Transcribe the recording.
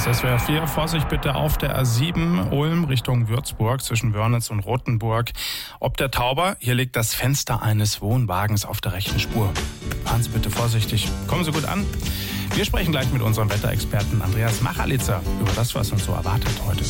SWR 4, Vorsicht bitte auf der A7 Ulm Richtung Würzburg zwischen Wörnitz und Rothenburg. Ob der Tauber, hier liegt das Fenster eines Wohnwagens auf der rechten Spur. Fahren Sie bitte vorsichtig, kommen Sie gut an. Wir sprechen gleich mit unserem Wetterexperten Andreas Machalitzer über das, was uns so erwartet heute.